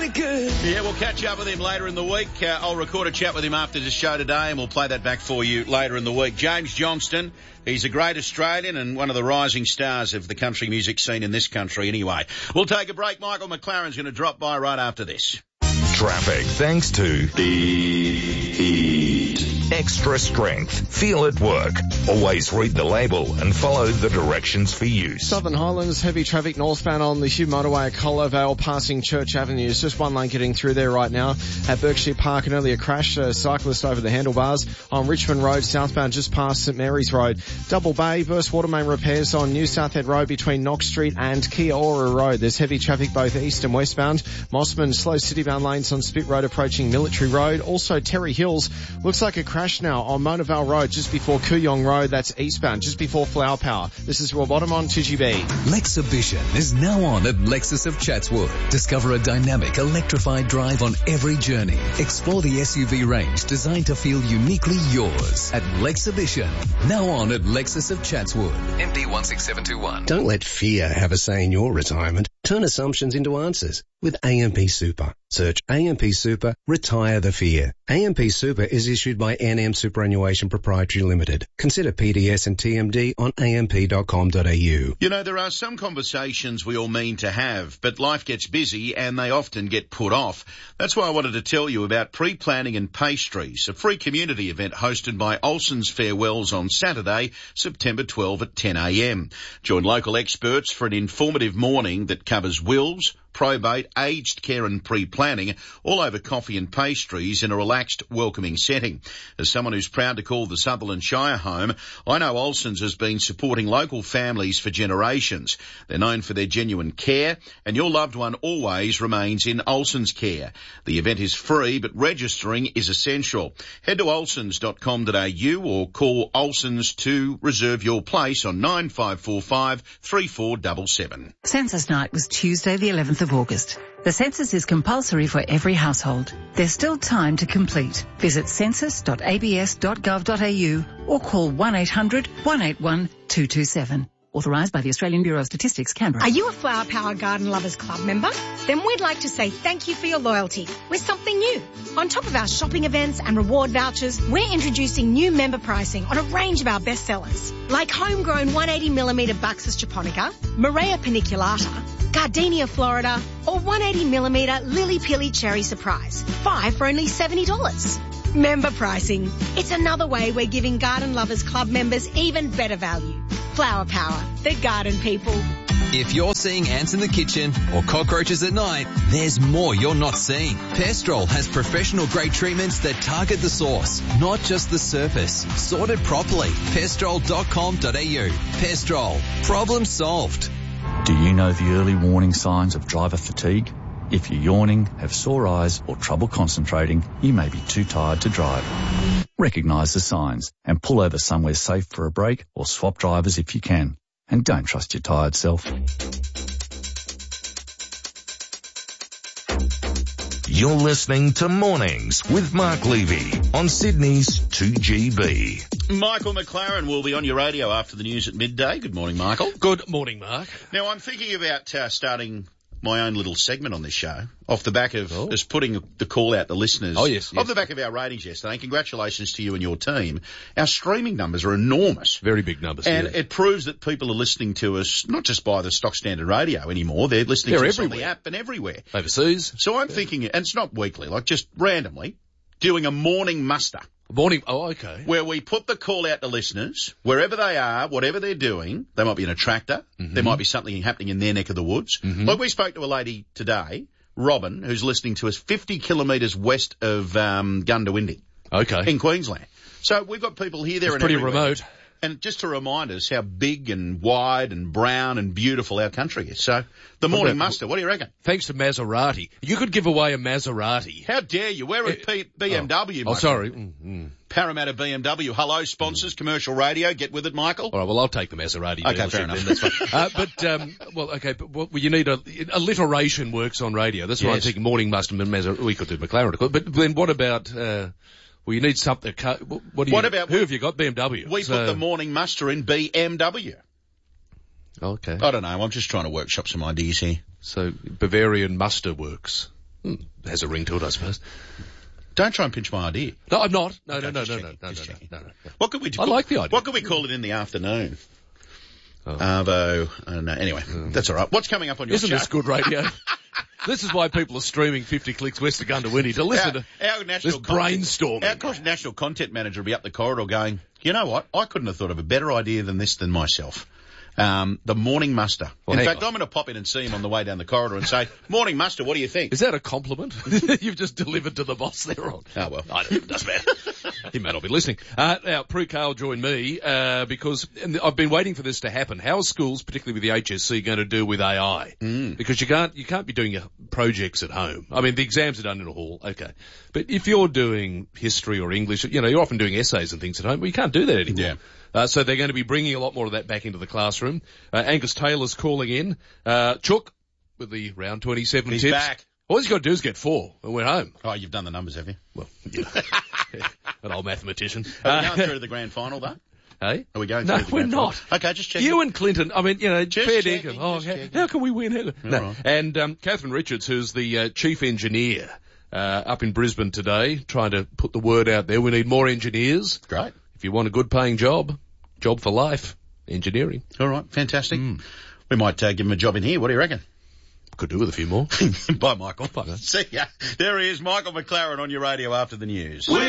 pretty good. Yeah, we'll catch up with him later in the week. I'll record a chat with him after the show today, and we'll play that back for you later in the week. James Johnston, he's a great Australian and one of the rising stars of the country music scene in this country anyway. We'll take a break. Michael McLaren's going to drop by right after this. Traffic thanks to the heat. Extra strength. Feel it work. Always read the label and follow the directions for use. Southern Highlands, heavy traffic northbound on the Hugh Motorway at Collovale passing Church Avenue. It's just one lane getting through there right now. At Berkshire Park, an earlier crash, a cyclist over the handlebars. On Richmond Road, southbound just past St Mary's Road. Double Bay, burst water main repairs on New Southhead Road between Knox Street and Kia Ora Road. There's heavy traffic both east and westbound. Mossman, slow city-bound lanes on Spit Road approaching Military Road. Also Terry Hills, looks like a crash now on Mona Vale Road just before Kooyong Road. That's eastbound, just before Flower Power. This is Rob Bottom on 2GB. Lexibition is now on at Lexus of Chatswood. Discover a dynamic, electrified drive on every journey. Explore the SUV range designed to feel uniquely yours at Lexibition. Now on at Lexus of Chatswood. MD 16721. Don't let fear have a say in your retirement. Turn assumptions into answers with AMP Super. Search AMP Super, retire the fear. AMP Super is issued by NM Superannuation Proprietary Limited. Consider PDS and TMD on amp.com.au. You know, there are some conversations we all mean to have, but life gets busy and they often get put off. That's why I wanted to tell you about Pre-Planning and Pastries, a free community event hosted by Olsen's Farewells on Saturday, September 12 at 10 a.m. Join local experts for an informative morning that covers wills, probate, aged care and pre-planning, all over coffee and pastries in a relaxed, welcoming setting. As someone who's proud to call the Sutherland Shire home, I know Olsen's has been supporting local families for generations. They're known for their genuine care, and your loved one always remains in Olsen's care. The event is free, but registering is essential. Head to olsens.com.au or call Olsen's to reserve your place on 9545 3477. Census night was Tuesday the 11th of August. The census is compulsory for every household. There's still time to complete. Visit census.abs.gov.au or call 1-800-181-227. Authorised by the Australian Bureau of Statistics, Canberra. Are you a Flower Power Garden Lovers Club member? Then we'd like to say thank you for your loyalty with something new. On top of our shopping events and reward vouchers, we're introducing new member pricing on a range of our best sellers, like homegrown 180mm Buxus japonica, Morea paniculata, Gardenia Florida, or 180mm Lily Pilly Cherry Surprise. 5 for only $70. Member pricing. It's another way we're giving Garden Lovers Club members even better value. Flower Power, the garden people. If you're seeing ants in the kitchen or cockroaches at night, there's more you're not seeing. Pestrol has professional-grade treatments that target the source, not just the surface. Sorted properly. Pestrol.com.au. Pestrol. Problem solved. Do you know the early warning signs of driver fatigue? If you're yawning, have sore eyes or trouble concentrating, you may be too tired to drive. Recognise the signs and pull over somewhere safe for a break or swap drivers if you can. And don't trust your tired self. You're listening to Mornings with Mark Levy on Sydney's 2GB. Michael McLaren will be on your radio after the news at midday. Good morning, Michael. Good morning, Mark. Now, I'm thinking about starting my own little segment on this show off the back of us putting the call out to listeners. Oh, yes. Off the back of our ratings yesterday. Congratulations to you and your team. Our streaming numbers are enormous. Very big numbers. And yeah. it proves that people are listening to us not just by the stock standard radio anymore. They're listening to us on the app and everywhere. Overseas. So I'm thinking, and it's not weekly, like just randomly, doing a morning muster. Morning. Oh, okay. Where we put the call out to listeners, wherever they are, whatever they're doing. They might be in a tractor. Mm-hmm. There might be something happening in their neck of the woods. Mm-hmm. Like we spoke to a lady today, Robin, who's listening to us 50 kilometres west of Gundawindi. Okay. In Queensland. So we've got people here, there, it's and pretty everywhere. Remote. And just to remind us how big and wide and brown and beautiful our country is. So, the morning muster, what do you reckon? Thanks to Maserati. You could give away a Maserati. How dare you? We're at BMW. Oh, sorry. Mm-hmm. Parramatta BMW. Hello, sponsors, commercial radio. Get with it, Michael. All right, well, I'll take the Maserati. Okay, fair enough. That's fine. But you need alliteration works on radio. That's why I'm thinking morning muster and Maserati. We could do McLaren. But then what about... well, you need something. Who have you got? BMW. We put the morning muster in BMW. Okay. I don't know. I'm just trying to workshop some ideas here. So Bavarian muster works. Has a ring to it, I suppose. Don't try and pinch my idea. No, I'm not. No. What could we do? I like the idea. What could we call it in the afternoon? Arvo. Anyway, that's all right. What's coming up on your show? Isn't this good radio? This is why people are streaming 50 clicks west of Gundawinny to listen to this brainstorming. Our national content manager will be up the corridor going, you know what? I couldn't have thought of a better idea than this than myself. The morning muster. In fact, I'm going to pop in and see him on the way down the corridor and say, morning muster, what do you think? Is that a compliment? You've just delivered to the boss there on. Oh, well. It doesn't matter. He may not be listening. Now, Prue Cale joined me, because I've been waiting for this to happen. How are schools, particularly with the HSC, going to do with AI? Because you can't be doing your projects at home. I mean, the exams are done in a hall, okay. But if you're doing history or English, you're often doing essays and things at home, but you can't do that anymore. Yeah. So they're going to be bringing a lot more of that back into the classroom. Angus Taylor's calling in. Chook with the round 27 tips. He's back. All he's got to do is get 4 and we're home. Oh, you've done the numbers, have you? Well, an old mathematician. Are we going through to the grand final, though? Hey? Are we going through to the grand final? No, we're not. Okay, just checking. You and Clinton, I mean, fair checking, dinkum. How can we win? No. Right. And Catherine Richards, who's the chief engineer up in Brisbane today, trying to put the word out there. We need more engineers. Great. If you want a good paying job for life, engineering. All right, fantastic. We might give him a job in here. What do you reckon? Could do with a few more. Bye, Michael. Bye. See ya. There he is, Michael McLaren on your radio after the news.